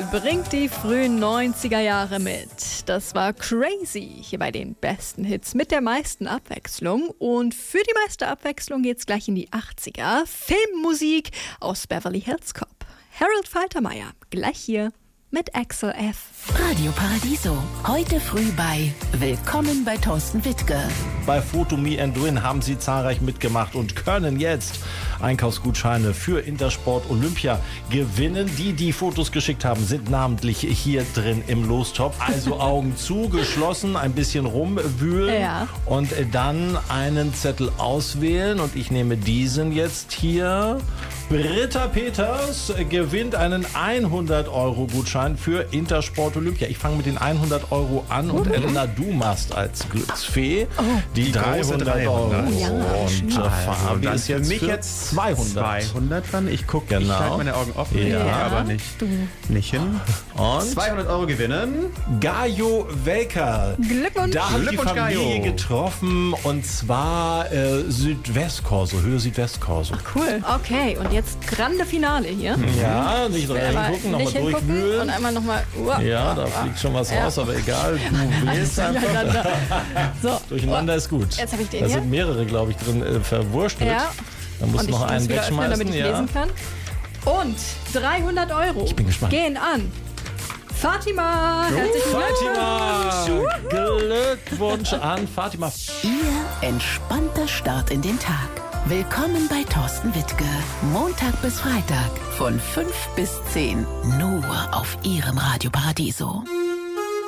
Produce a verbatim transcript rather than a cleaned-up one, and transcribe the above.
bringt die frühen neunziger Jahre mit. Das war Crazy hier bei den besten Hits mit der meisten Abwechslung. Und für die meiste Abwechslung geht's gleich in die achtziger. Filmmusik aus Beverly Hills Cop. Harold Faltermeyer, gleich hier mit Axel F. Radio Paradiso, heute früh bei Willkommen bei Thorsten Wittke. Bei Photo Me and Win haben sie zahlreich mitgemacht und können jetzt Einkaufsgutscheine für Intersport Olympia gewinnen. Die, die Fotos geschickt haben, sind namentlich hier drin im Lostopf. Also Augen zu, geschlossen, ein bisschen rumwühlen Ja. und dann einen Zettel auswählen. Und ich nehme diesen jetzt hier. Britta Peters gewinnt einen hundert Euro Gutschein für Intersport Olympia. Ich fange mit den hundert Euro an und Elena, du machst als Glücksfee Oh. die, Die große dreihundert Euro. dreihundert. Ja, und schön. äh, Fabi dann ist für jetzt mich für jetzt zweihundert. zweihundert dran. Ich gucke, ich Genau. halte meine Augen offen, Ja. ich gucke aber nicht, nicht hin. Und zweihundert Euro gewinnen. Gajo Welker. Glückwunsch. Da habe ich die Glückwunsch, Familie Gajo. getroffen und zwar äh, Südwestkorso, Höhe Südwestkorso. Cool. Okay, und jetzt grande Finale hier. Ja, nicht Aber reingucken, nochmal nicht hingucken durchwühlen. und einmal nochmal. Uh, Ja, uh, da uh. fliegt schon was Ja. raus, aber egal, du wählst einfach. Durcheinander. So. Durcheinander ist gut. Jetzt habe ich den Da hier. sind mehrere, glaube ich, drin äh, verwurstelt. Ja. Da musst Und du noch ich einen muss wieder öffnen, wegschmeißen. damit ich Ja. lesen kann. Und dreihundert Euro Ich bin gespannt. gehen an Fatima. Herzlichen Fatima! Glückwunsch an Fatima. Ihr entspannter Start in den Tag. Willkommen bei Thorsten Wittke. Montag bis Freitag von fünf bis zehn. Nur auf Ihrem Radio Paradiso.